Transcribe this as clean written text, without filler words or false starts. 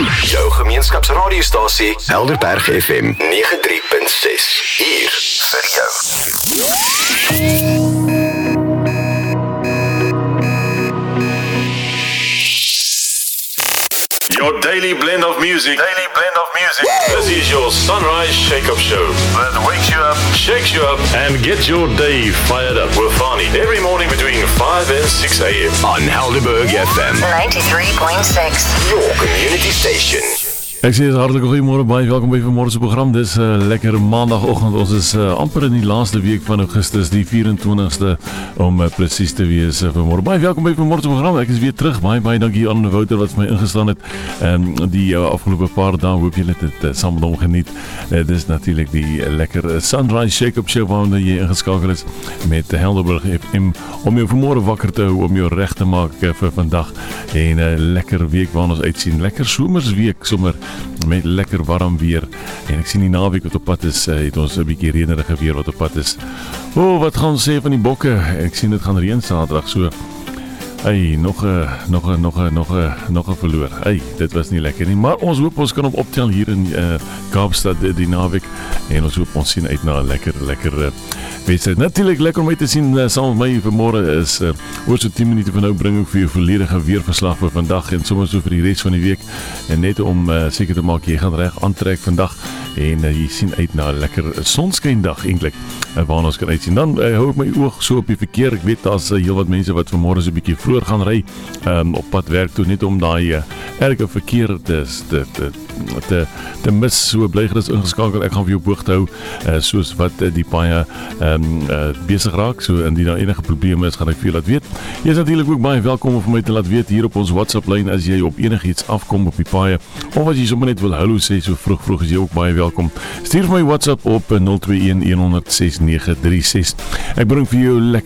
Jou gemeenskapsradiostasie Helderberg FM 93.6. Hier vir jou. Your daily blend of music. This is your Sunrise Shake-Up Show that wakes you up, shakes you up, and gets your day fired up with Fani every morning between 5 and 6 a.m. On Helderberg FM 93.6. Your community station. Ek sê hartlik goeiemôre, baie welkom by vanmôre se program. Dis 'n lekker maandagooggend. Ons is amper in die laaste week van Augustus, die 24ste om presies te wees vanmôre. Baie welkom by vanmôre se program. Ek is weer terug. Baie dankie aan Wouter wat vir my ingeslaan het. Die afgelope paar dae hoop julle dit saam met hom geniet. Dis natuurlik die lekker Sunrise Shake-Up Show waarna jy ingeskakel is met Helderberg FM om jou vanmôre wakker te hou, om jou reg te maak vir vandag en 'n lekker week waarna ons uitsien. Lekker somersweek sommer met lekker warm weer en ek sien die naweek wat op pad is, het ons 'n bietjie reënerige weer wat op pad is. Wat gaan ons sê van die bokke? Ek sien dit gaan reën Saterdag, so nog 'n verloor. Dit was nie lekker nie, maar ons hoop ons kan optel hier in Kaapstad die naweek en ons hoop ons sien uit na 'n lekker wedstryd. Natuurlik lekker om uit te sien saam met my vanmôre is oor so 10 minute van nou bring ek vir jou volledige weerverslag vir vandag en sommer so vir die res van die week en net om seker te maak jy gaan reg aantrek vandag en jy sien uit na 'n lekker sonskyndag eintlik waarna ons kan uitsien. Dan hou ek my oog so op die verkeer. Ek weet daar's heelwat mense wat vanmôre so 'n bietjie vroeër gaan ry op pad werk toe net om daai erge verkeer te mis. So bly gerus ingeskakel. Ek gaan vir jou boog hou soos wat die paaie besig raak. So indien daar enige probleme is, gaan ek vir jou laat weet. Jy is natuurlik ook baie welkom om vir my te laat weet hier op ons WhatsApp lyn as jy op enigiets afkom op die paaie of as jy sommer net wil hallo sê so vroeg is jy ook baie welkom. Stuur vir my WhatsApp op 021 100 6936. Ek bring vir jou lekker